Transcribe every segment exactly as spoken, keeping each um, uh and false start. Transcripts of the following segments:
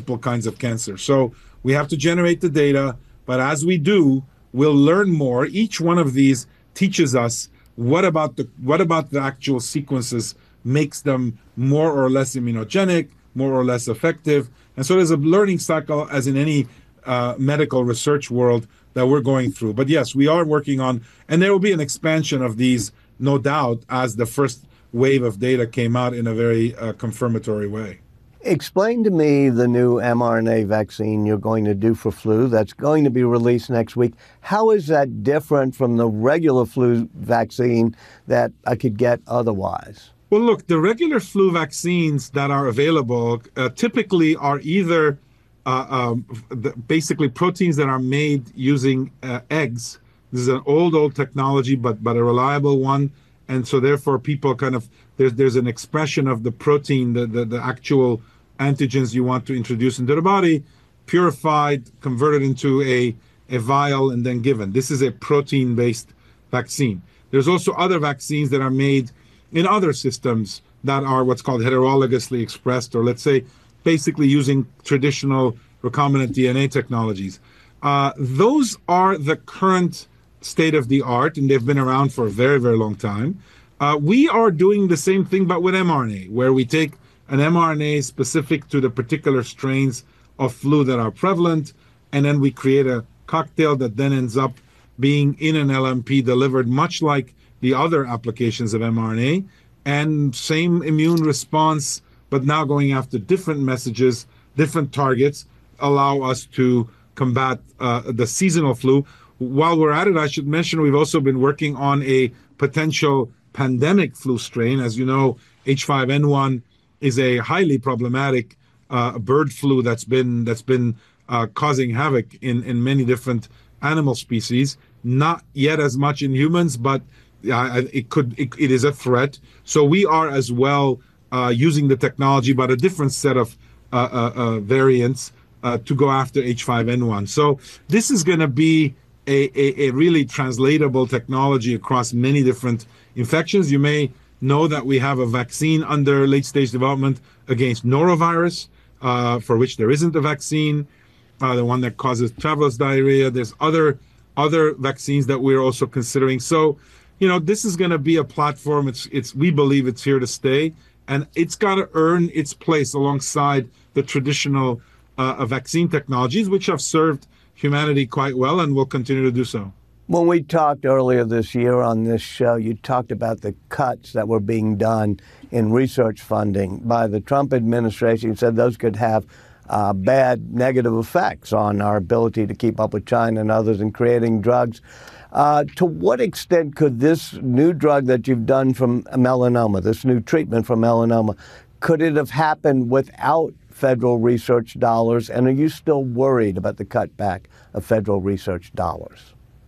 multiple kinds of cancer. So we have to generate the data, but as we do, we'll learn more. Each one of these teaches us what about the what about the actual sequences makes them more or less immunogenic, more or less effective. And so there's a learning cycle, as in any uh, medical research world, that we're going through. But yes, we are working on, and there will be an expansion of these, no doubt, as the first wave of data came out in a very uh, confirmatory way. Explain to me the new mRNA vaccine you're going to do for flu that's going to be released next week. How is that different from the regular flu vaccine that I could get otherwise? Well, look, the regular flu vaccines that are available uh, typically are either uh, um, the, basically proteins that are made using uh, eggs. This is an old, old technology, but but a reliable one. And so therefore people kind of, there's, there's an expression of the protein, the, the, the actual antigens you want to introduce into the body, purified, converted into a, a vial, and then given. This is a protein-based vaccine. There's also other vaccines that are made in other systems that are what's called heterologously expressed, or let's say basically using traditional recombinant D N A technologies. Uh, those are the current state of the art, and they've been around for a very, very long time. Uh, we are doing the same thing, but with mRNA, where we take an mRNA specific to the particular strains of flu that are prevalent, and then we create a cocktail that then ends up being in an L M P delivered much like the other applications of mRNA, and same immune response, but now going after different messages, different targets, allow us to combat uh, the seasonal flu. While we're at it, I should mention we've also been working on a potential pandemic flu strain. As you know, H five N one is a highly problematic uh, bird flu that's been that's been uh, causing havoc in, in many different animal species. Not yet as much in humans, but uh, it could it, it is a threat. So we are as well uh, using the technology, but a different set of uh, uh, uh, variants uh, to go after H five N one. So this is going to be A, a, a really translatable technology across many different infections. You may know that we have a vaccine under late-stage development against norovirus, uh, for which there isn't a vaccine, uh, the one that causes traveler's diarrhea. There's other other vaccines that we're also considering. So, you know, this is going to be a platform. It's it's we believe it's here to stay, and it's got to earn its place alongside the traditional uh, vaccine technologies, which have served humanity quite well and will continue to do so. When we talked earlier this year on this show, you talked about the cuts that were being done in research funding by the Trump administration. You said those could have uh, bad negative effects on our ability to keep up with China and others in creating drugs. Uh, to what extent could this new drug that you've done from melanoma, this new treatment for melanoma, could it have happened without federal research dollars? And are you still worried about the cutback of federal research dollars?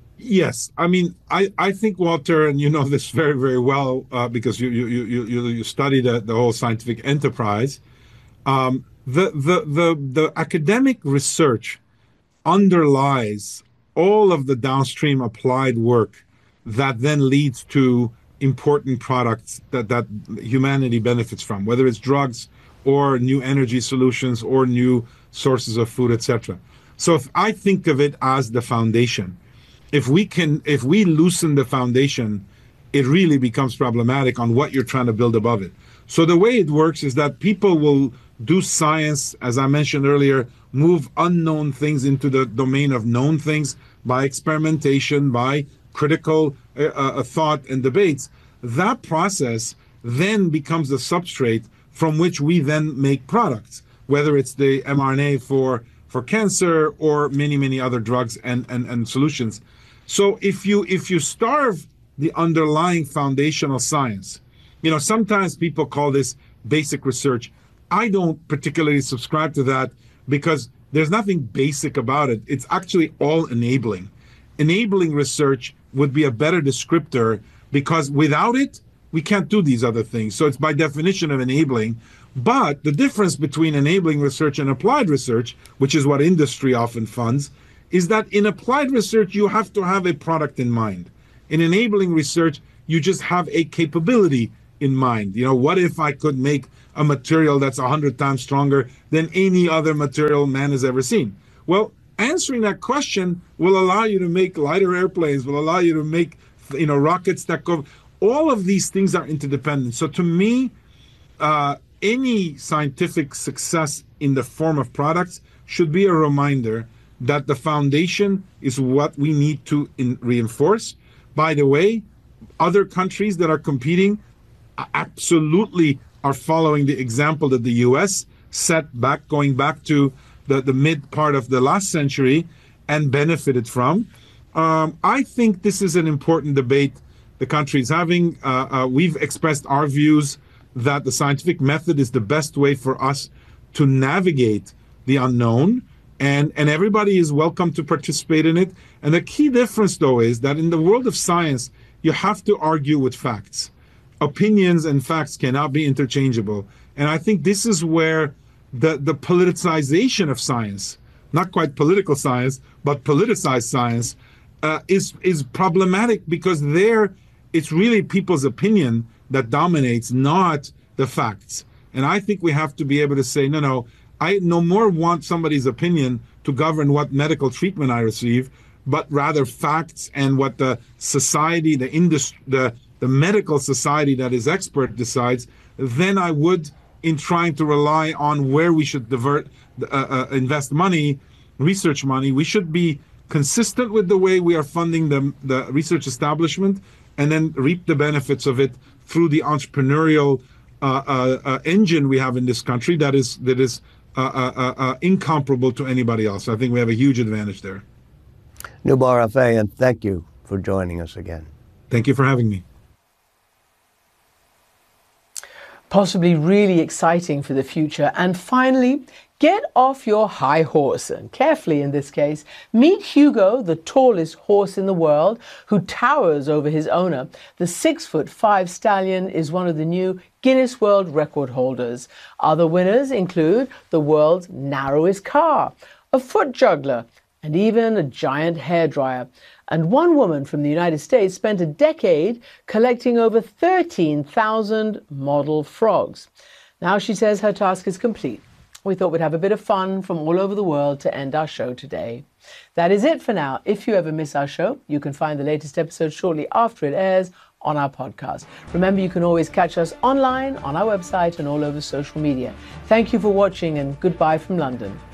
Yes. I mean, I, I think, Walter, and you know this very, very well uh, because you you you you, you study the, the whole scientific enterprise. Um, the, the, the, the academic research underlies all of the downstream applied work that then leads to important products that, that humanity benefits from, whether it's drugs or new energy solutions or new sources of food, et cetera. So if I think of it as the foundation, if we can, if we loosen the foundation, it really becomes problematic on what you're trying to build above it. So the way it works is that people will do science, as I mentioned earlier, move unknown things into the domain of known things by experimentation, by critical uh, uh, thought and debates. That process then becomes the substrate from which we then make products, whether it's the mRNA for, for cancer or many, many other drugs and, and, and solutions. So if you if you starve the underlying foundational science, you know, sometimes people call this basic research. I don't particularly subscribe to that because there's nothing basic about it. It's actually all enabling. Enabling research would be a better descriptor because without it, we can't do these other things. So it's by definition of enabling. But the difference between enabling research and applied research, which is what industry often funds, is that in applied research, you have to have a product in mind. In enabling research, you just have a capability in mind. You know, what if I could make a material that's a hundred times stronger than any other material man has ever seen? Well, answering that question will allow you to make lighter airplanes, will allow you to make, you know, rockets that go. All of these things are interdependent. So to me, uh, any scientific success in the form of products should be a reminder that the foundation is what we need to in, reinforce. By the way, other countries that are competing absolutely are following the example that the U S set back, going back to the, the mid part of the last century and benefited from. Um, I think this is an important debate the country is having. Uh, uh, we've expressed our views that the scientific method is the best way for us to navigate the unknown, and, and everybody is welcome to participate in it. And the key difference, though, is that in the world of science, you have to argue with facts. Opinions and facts cannot be interchangeable. And I think this is where the, the politicization of science, not quite political science, but politicized science, uh, is, is problematic, because there it's really people's opinion that dominates, not the facts. And I think we have to be able to say, no, no, I no more want somebody's opinion to govern what medical treatment I receive, but rather facts and what the society, the industry, the, the medical society that is expert decides. Then I would, in trying to rely on where we should divert, uh, uh, invest money, research money, we should be consistent with the way we are funding the, the research establishment, and then reap the benefits of it through the entrepreneurial uh, uh, uh, engine we have in this country that is that is uh, uh, uh, incomparable to anybody else. I think we have a huge advantage there. Noubar Afeyan, thank you for joining us again. Thank you for having me. Possibly really exciting for the future. And finally, get off your high horse, and carefully in this case. Meet Hugo, the tallest horse in the world, who towers over his owner. The six foot five stallion is one of the new Guinness World Record holders. Other winners include the world's narrowest car, a foot juggler, and even a giant hairdryer. And one woman from the United States spent a decade collecting over thirteen thousand model frogs. Now she says her task is complete. We thought we'd have a bit of fun from all over the world to end our show today. That is it for now. If you ever miss our show, you can find the latest episode shortly after it airs on our podcast. Remember, you can always catch us online, on our website, and all over social media. Thank you for watching, and goodbye from London.